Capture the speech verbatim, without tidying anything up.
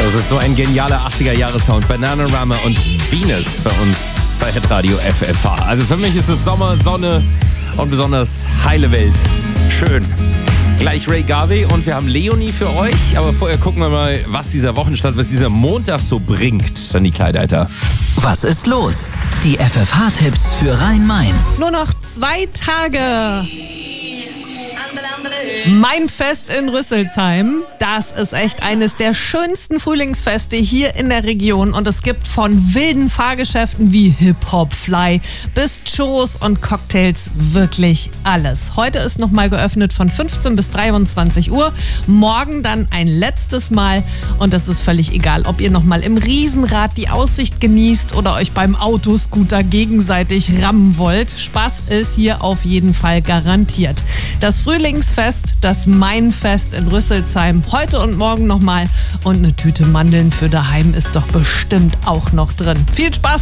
Das ist so ein genialer achtziger-Jahre-Sound. Bananarama und Venus bei uns bei Hitradio F F H. Also für mich ist es Sommer, Sonne und besonders heile Welt. Schön. Gleich Ray Garvey und wir haben Leonie für euch. Aber vorher gucken wir mal, was dieser Wochenstart, was dieser Montag so bringt. Sandy Kleideiter. Was ist los? Die F F H-Tipps für Rhein-Main. Nur noch zwei Tage. Mein Fest in Rüsselsheim, das ist echt eines der schönsten Frühlingsfeste hier in der Region und es gibt von wilden Fahrgeschäften wie Hip-Hop-Fly bis Shows und Cocktails wirklich alles. Heute ist nochmal geöffnet von fünfzehn bis dreiundzwanzig Uhr, morgen dann ein letztes Mal und das ist völlig egal, ob ihr nochmal im Riesenrad die Aussicht genießt oder euch beim Autoscooter gegenseitig rammen wollt. Spaß ist hier auf jeden Fall garantiert. Das Frühlingsfest, das Mainfest in Rüsselsheim, heute und morgen nochmal und eine Tüte Mandeln für daheim ist doch bestimmt auch noch drin. Viel Spaß!